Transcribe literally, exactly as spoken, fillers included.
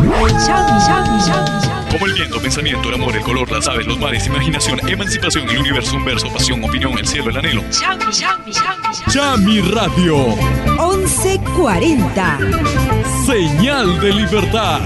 Chami, chami, chami, chami. Como el viento, pensamiento, el amor, el color, las aves, los mares, imaginación, emancipación, el universo, un verso, pasión, opinión, el cielo, el anhelo. Chami, chami, chami, chami. Chami Radio. once cuarenta. Señal de libertad.